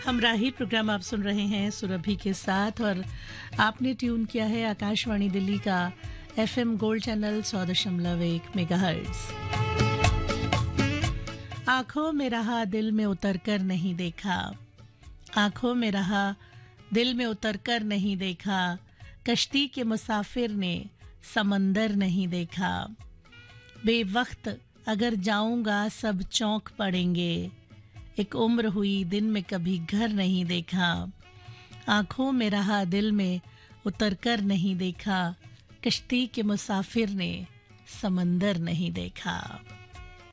हमराही programme आप सुन रहे हैं सुरभि के साथ और आपने ट्यून किया है आकाशवाणी दिल्ली का एफएम गोल्ड चैनल 100.1 मेगाहर्ट्ज। आंखों में रहा दिल में उतर कर नहीं देखा, आंखों में रहा दिल में उतर कर नहीं देखा, कश्ती के मुसाफिर ने समंदर नहीं देखा। बेवक्त अगर जाऊंगा सब चौंक पड़ेंगे, एक उम्र हुई दिन में कभी घर नहीं देखा। आंखों में रहा दिल में उतर कर नहीं देखा, कश्ती के मुसाफिर ने समंदर नहीं देखा।